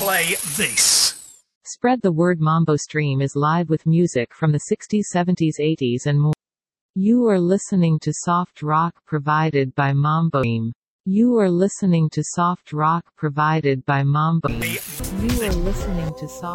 play this. Spread the Word Mambo Stream is live with music from the 60s, 70s, 80s and more. You are listening to soft rock provided by Mambo Stream. You are listening to soft rock provided by Mambo. You are listening to soft